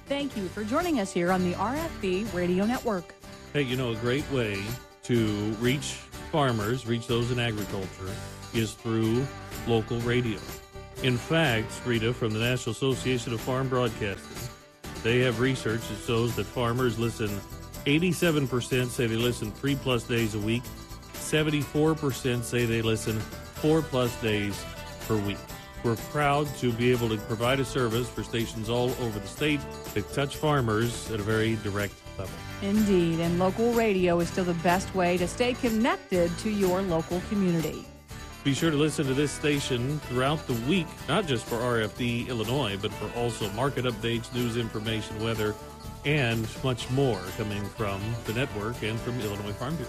Thank you for joining us here on the RFB Radio Network. Hey, a great way to reach farmers, reach those in agriculture, is through local radio. In fact, Rita, from the National Association of Farm Broadcasters, they have research that shows that farmers listen, 87% say they listen 3+ days a week, 74% say they listen 4+ days per week. We're proud to be able to provide a service for stations all over the state that touch farmers at a very direct level. Indeed, and local radio is still the best way to stay connected to your local community. Be sure to listen to this station throughout the week, not just for RFD Illinois, but for also market updates, news information, weather, and much more coming from the network and from Illinois Farm Bureau.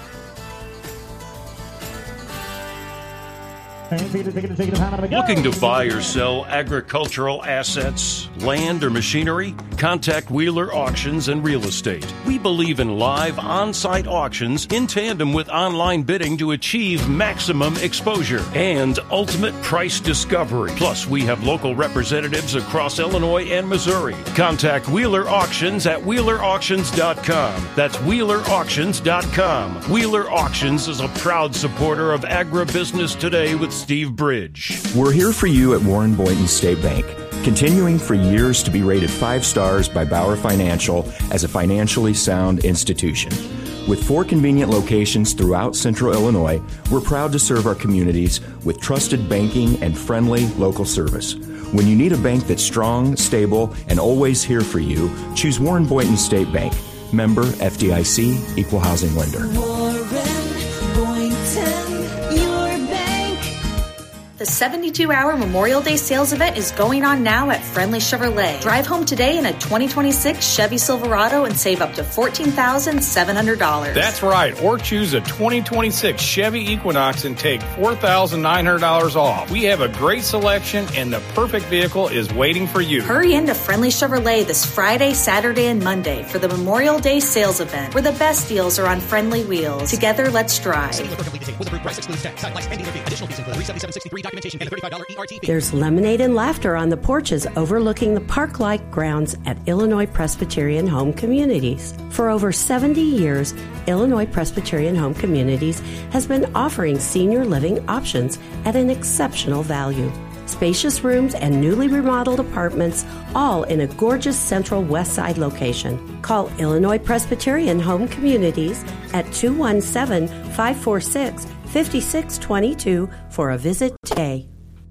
Looking to buy or sell agricultural assets, land, or machinery? Contact Wheeler Auctions and Real Estate. We believe in live on-site auctions in tandem with online bidding to achieve maximum exposure and ultimate price discovery. Plus, we have local representatives across Illinois and Missouri. Contact Wheeler Auctions at WheelerAuctions.com. That's WheelerAuctions.com. Wheeler Auctions is a proud supporter of agribusiness today with Steve Bridge. We're here for you at Warren Boynton State Bank, continuing for years to be rated 5 stars by Bauer Financial as a financially sound institution. With 4 convenient locations throughout Central Illinois, we're proud to serve our communities with trusted banking and friendly local service. When you need a bank that's strong, stable, and always here for you, choose Warren Boynton State Bank. Member FDIC, Equal Housing Lender. The 72-hour Memorial Day sales event is going on now at Friendly Chevrolet. Drive home today in a 2026 Chevy Silverado and save up to $14,700. That's right. Or choose a 2026 Chevy Equinox and take $4,900 off. We have a great selection and the perfect vehicle is waiting for you. Hurry into Friendly Chevrolet this Friday, Saturday, and Monday for the Memorial Day sales event, where the best deals are on friendly wheels. Together, let's drive. There's lemonade and laughter on the porches overlooking the park-like grounds at Illinois Presbyterian Home Communities. For over 70 years, Illinois Presbyterian Home Communities has been offering senior living options at an exceptional value. Spacious rooms and newly remodeled apartments, all in a gorgeous central west side location. Call Illinois Presbyterian Home Communities at 217-546-5622 for a visit today.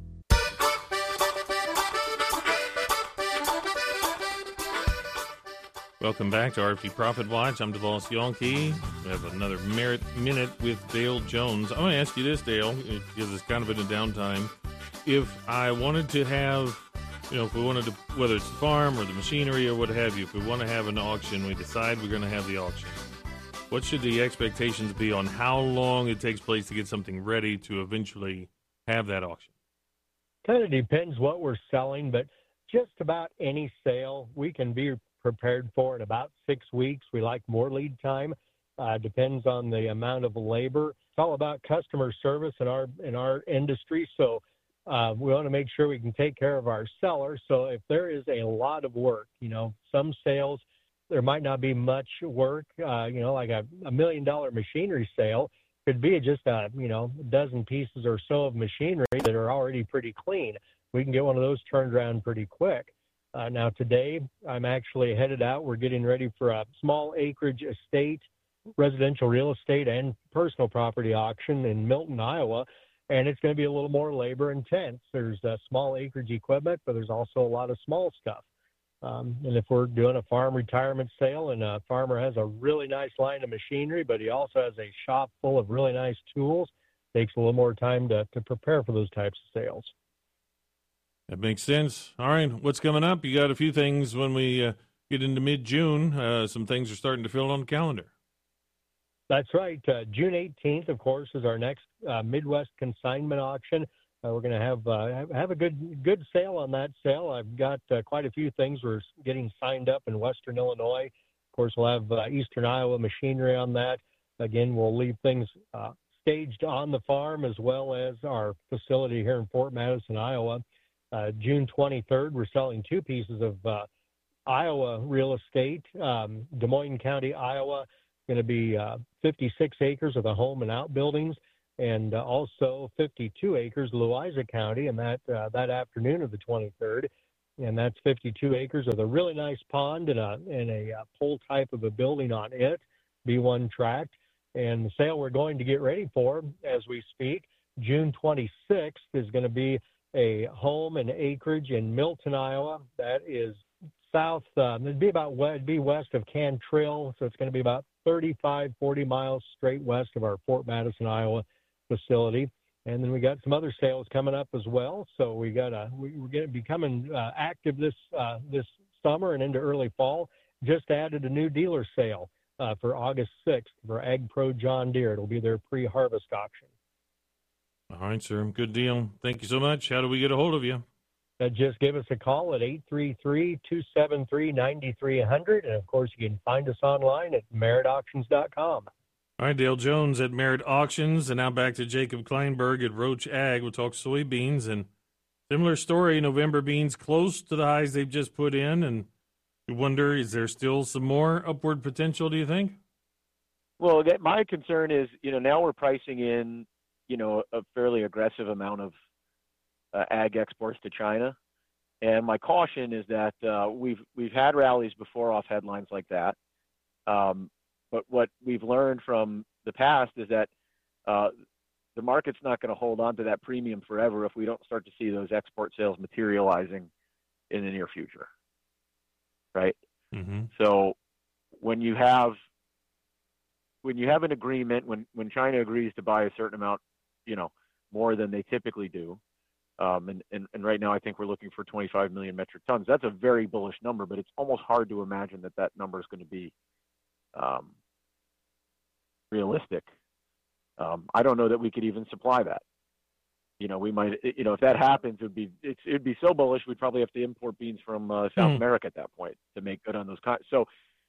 Welcome back to RFD Profit Watch. I'm DeVos Yonke. We have another minute with Dale Jones. I'm going to ask you this, Dale, because it's kind of been a downtime. If I wanted to have, if we wanted to, whether it's the farm or the machinery or what have you, if we want to have an auction, we decide we're going to have the auction. What should the expectations be on how long it takes place to get something ready to eventually have that auction? Kind of depends what we're selling, but just about any sale we can be prepared for in about 6 weeks. We like more lead time. Depends on the amount of labor. It's all about customer service in our industry, so we want to make sure we can take care of our sellers. So if there is a lot of work, some sales, there might not be much work, like a $1 million machinery sale could be just a dozen pieces or so of machinery that are already pretty clean. We can get one of those turned around pretty quick. Now today, I'm actually headed out. We're getting ready for a small acreage estate, residential real estate, and personal property auction in Milton, Iowa. And it's going to be a little more labor intense. There's small acreage equipment, but there's also a lot of small stuff. And if we're doing a farm retirement sale and a farmer has a really nice line of machinery, but he also has a shop full of really nice tools, it takes a little more time to prepare for those types of sales. That makes sense. All right, what's coming up? You got a few things when we get into mid-June. Some things are starting to fill on the calendar. That's right. June 18th, of course, is our next Midwest consignment auction. We're going to have a good sale on that sale. I've got quite a few things we're getting signed up in Western Illinois. Of course, we'll have Eastern Iowa machinery on that. Again, we'll leave things staged on the farm as well as our facility here in Fort Madison, Iowa. June 23rd, we're selling 2 pieces of Iowa real estate. Des Moines County, Iowa, going to be 56 acres of the home and outbuildings, and also 52 acres, Louisa County, and that afternoon of the 23rd. And that's 52 acres with a really nice pond and a pole type of a building on it, B1 tract. And the sale we're going to get ready for as we speak, June 26th, is going to be a home and acreage in Milton, Iowa. That is south, it'd be west of Cantrill, so it's going to be about 40 miles straight west of our Fort Madison, Iowa facility. And then we got some other sales coming up as well. So we're going to be coming active this summer and into early fall. Just added a new dealer sale for August 6th for Ag Pro John Deere. It'll be their pre-harvest auction. All right, sir. Good deal. Thank you so much. How do we get a hold of you? Just give us a call at 833-273-9300. And, of course, you can find us online at meritauctions.com. All right, Dale Jones at Merit Auctions, and now back to Jacob Kleinberg at Roach Ag. We'll talk soybeans, and similar story, November beans close to the highs they've just put in, and you wonder, is there still some more upward potential, do you think? Well, my concern is, now we're pricing in, a fairly aggressive amount of ag exports to China, and my caution is that we've had rallies before off headlines like that. But what we've learned from the past is that the market's not going to hold on to that premium forever if we don't start to see those export sales materializing in the near future, right? Mm-hmm. So when you have an agreement, when China agrees to buy a certain amount, more than they typically do, and right now I think we're looking for 25 million metric tons. That's a very bullish number, but it's almost hard to imagine that number is going to be realistic. I don't know that we could even supply that. We might, if that happens, it'd be so bullish we'd probably have to import beans from South America at that point to make good on those. So,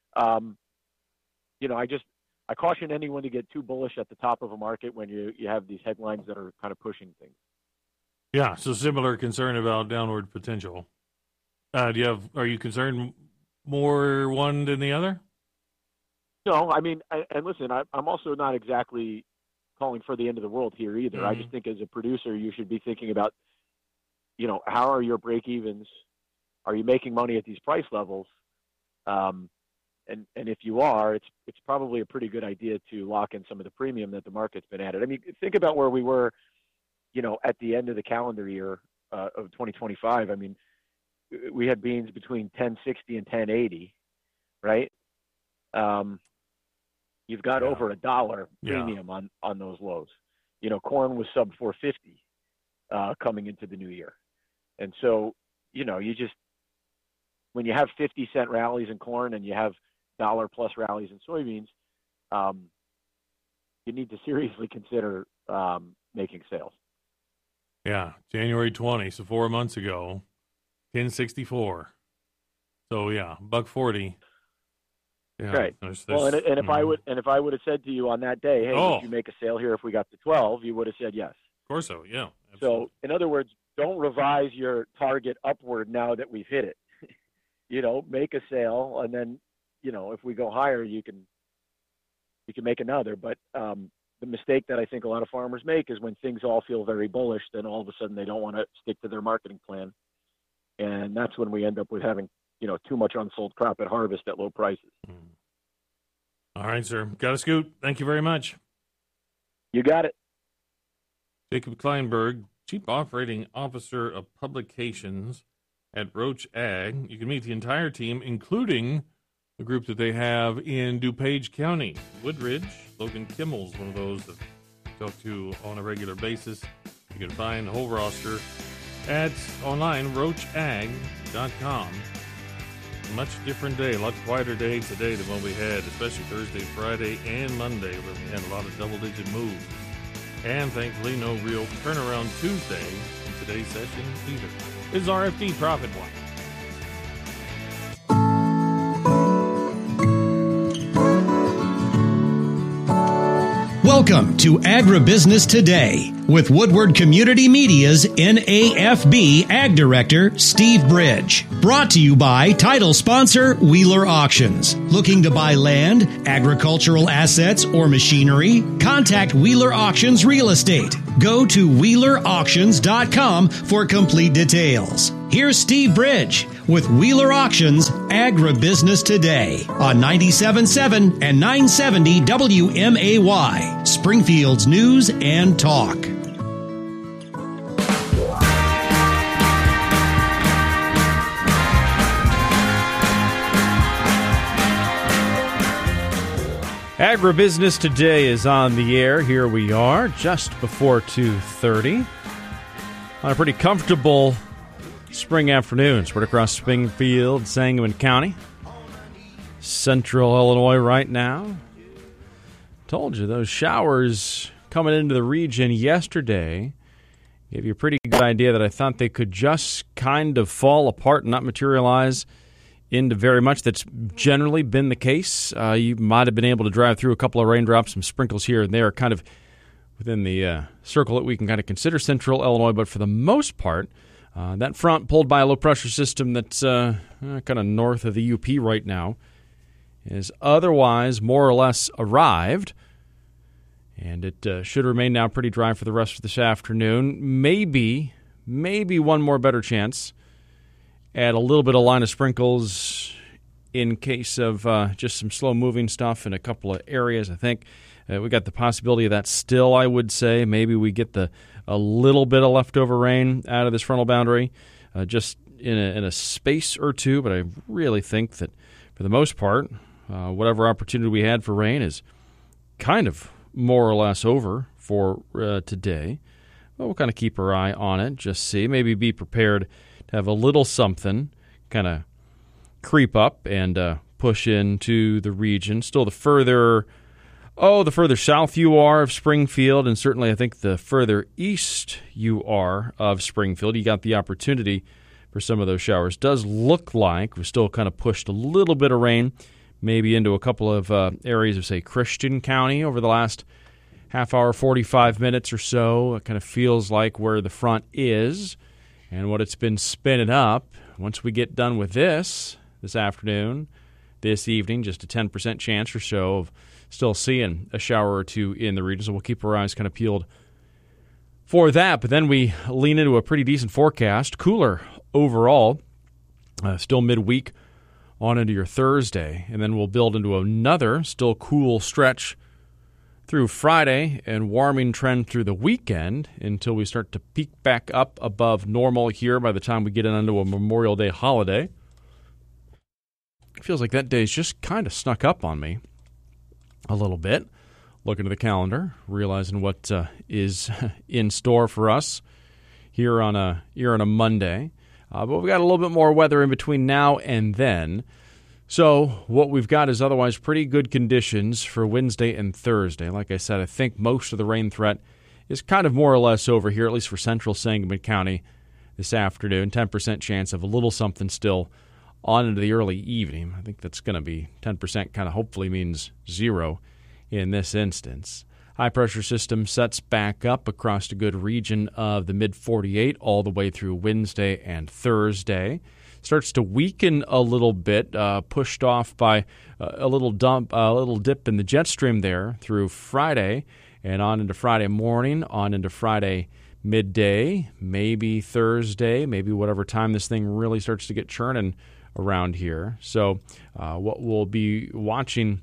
I caution anyone to get too bullish at the top of a market when you have these headlines that are kind of pushing things. Yeah. So similar concern about downward potential. Are you concerned more one than the other? No, I mean, and listen, I'm also not exactly calling for the end of the world here either. Mm-hmm. I just think as a producer, you should be thinking about, how are your break evens? Are you making money at these price levels? And if you are, it's probably a pretty good idea to lock in some of the premium that the market's been added. I mean, think about where we were, at the end of the calendar year of 2025. I mean, we had beans between 1060 and 1080, right? You've got over $1 premium on those lows. Corn was sub 450 coming into the new year. And so, when you have 50-cent rallies in corn and you have $+ rallies in soybeans, you need to seriously consider making sales. Yeah, January 20, so 4 months ago, 1064. So yeah, $1.40. Yeah, right. Well, and if I would have said to you on that day, hey, would you make a sale here if we got to 12? You would have said yes. Of course so. Yeah. Absolutely. So in other words, don't revise your target upward now that we've hit it. Make a sale, and then if we go higher, you can make another. But the mistake that I think a lot of farmers make is when things all feel very bullish, then all of a sudden they don't want to stick to their marketing plan, and that's when we end up with having too much unsold crop at harvest at low prices. All right, sir. Got to scoot. Thank you very much. You got it. Jacob Kleinberg, Chief Operating Officer of Publications at Roach Ag. You can meet the entire team, including the group that they have in DuPage County. Woodridge, Logan Kimmel's one of those that I talk to on a regular basis. You can find the whole roster at online, roachag.com. Much different day, a lot quieter day today than what we had, especially Thursday, Friday, and Monday, where we had a lot of double-digit moves. And thankfully, no real turnaround Tuesday in today's session either. This is RFD Profit Watch. Welcome to Agribusiness Today with Woodward Community Media's NAFB Ag Director, Steve Bridge. Brought to you by title sponsor Wheeler Auctions. Looking to buy land, agricultural assets, or machinery? Contact Wheeler Auctions Real Estate. Go to WheelerAuctions.com for complete details. Here's Steve Bridge with Wheeler Auctions Agribusiness Today on 97.7 and 970 WMAY, Springfield's News and Talk. Agribusiness Today is on the air. Here we are, just before 2:30 on a pretty comfortable spring afternoon spread across Springfield, Sangamon County, central Illinois right now. Told you, those showers coming into the region yesterday gave you a pretty good idea that I thought they could just kind of fall apart and not materialize into very much. That's generally been the case. You might have been able to drive through a couple of raindrops, some sprinkles here and there, kind of within the circle that we can kind of consider central Illinois. But for the most part, that front pulled by a low-pressure system that's kind of north of the UP right now is otherwise more or less arrived. And it should remain now pretty dry for the rest of this afternoon. Maybe one more better chance. Add a little bit of line of sprinkles in case of just some slow-moving stuff in a couple of areas. I think we got the possibility of that still, I would say. Maybe we get a little bit of leftover rain out of this frontal boundary just in a space or two. But I really think that for the most part, whatever opportunity we had for rain is kind of more or less over for today. But we'll kind of keep our eye on it, just see. Maybe be prepared to have a little something kind of creep up and push into the region. Still the further south you are of Springfield, and certainly I think the further east you are of Springfield, you got the opportunity for some of those showers. Does look like we've still kind of pushed a little bit of rain maybe into a couple of areas of, say, Christian County over the last half hour, 45 minutes or so. It kind of feels like where the front is and what it's been spinning up. Once we get done with this afternoon, this evening, just a 10% chance or so of still seeing a shower or two in the region. So we'll keep our eyes kind of peeled for that. But then we lean into a pretty decent forecast. Cooler overall, still midweek on into your Thursday. And then we'll build into another still cool stretch through Friday and warming trend through the weekend until we start to peak back up above normal here by the time we get into a Memorial Day holiday. It feels like that day's just kind of snuck up on me a little bit. Looking at the calendar, realizing what is in store for us here on a Monday. But we've got a little bit more weather in between now and then. So what we've got is otherwise pretty good conditions for Wednesday and Thursday. Like I said, I think most of the rain threat is kind of more or less over here, at least for central Sangamon County this afternoon. 10% chance of a little something still on into the early evening. I think that's going to be 10%, kind of hopefully means zero in this instance. High-pressure system sets back up across a good region of the mid-48 all the way through Wednesday and Thursday. Starts to weaken a little bit, pushed off by a little dip in the jet stream there through Friday and on into Friday morning, on into Friday midday, maybe Thursday, maybe whatever time this thing really starts to get churning around here. So what we'll be watching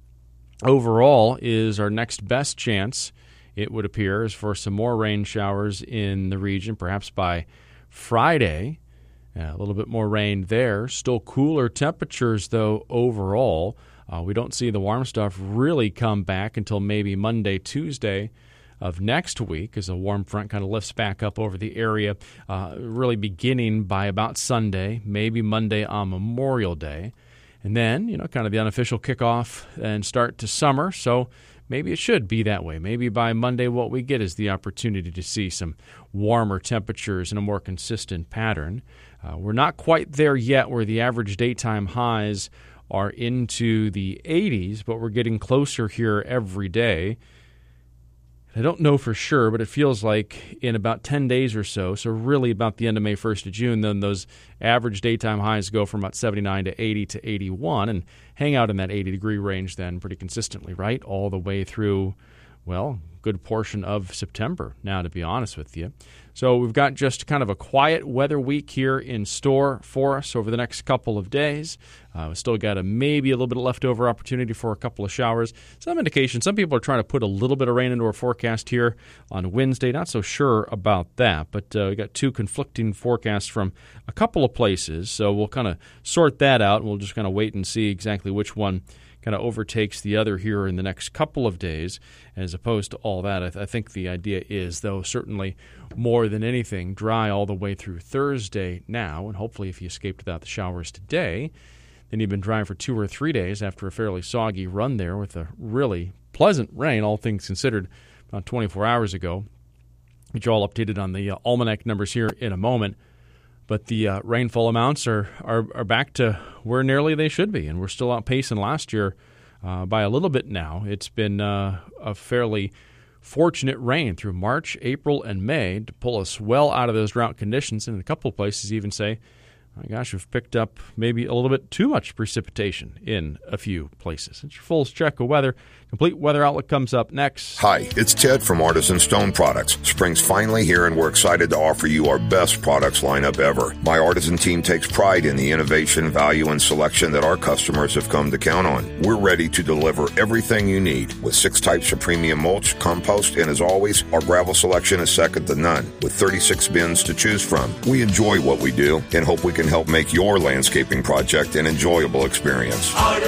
overall is our next best chance, it would appear, is for some more rain showers in the region, perhaps by Friday. A little bit more rain there. Still cooler temperatures, though, overall. We don't see the warm stuff really come back until maybe Monday, Tuesday of next week as a warm front kind of lifts back up over the area, really beginning by about Sunday, maybe Monday on Memorial Day. And then, kind of the unofficial kickoff and start to summer. So maybe it should be that way. Maybe by Monday what we get is the opportunity to see some warmer temperatures in a more consistent pattern. We're not quite there yet where the average daytime highs are into the 80s, but we're getting closer here every day. I don't know for sure, but it feels like in about 10 days or so really about the end of May, 1st of June, then those average daytime highs go from about 79 to 80 to 81 and hang out in that 80-degree range then pretty consistently, right, all the way through, well, good portion of September now, to be honest with you. So we've got just kind of a quiet weather week here in store for us over the next couple of days. We've still got maybe a little bit of leftover opportunity for a couple of showers. Some indication, some people are trying to put a little bit of rain into our forecast here on Wednesday. Not so sure about that, but we got two conflicting forecasts from a couple of places. So we'll kind of sort that out, and we'll just kind of wait and see exactly which one kind of overtakes the other here in the next couple of days. As opposed to all that, I think the idea is, though, certainly more than anything, dry all the way through Thursday now, and hopefully if you escaped without the showers today, then you've been dry for 2 or 3 days after a fairly soggy run there with a really pleasant rain, all things considered, about 24 hours ago, which are all updated on the almanac numbers here in a moment. But the rainfall amounts are back to where nearly they should be, and we're still outpacing last year by a little bit now. It's been a fairly fortunate rain through March, April, and May to pull us well out of those drought conditions, and in a couple of places even say, my gosh, we've picked up maybe a little bit too much precipitation in a few places. It's your full check of weather. Complete weather outlook comes up next. Hi, it's Ted from Artisan Stone Products. Spring's finally here, and we're excited to offer you our best products lineup ever. My Artisan team takes pride in the innovation, value, and selection that our customers have come to count on. We're ready to deliver everything you need with 6 types of premium mulch, compost, and as always, our gravel selection is second to none with 36 bins to choose from. We enjoy what we do and hope we can help make your landscaping project an enjoyable experience.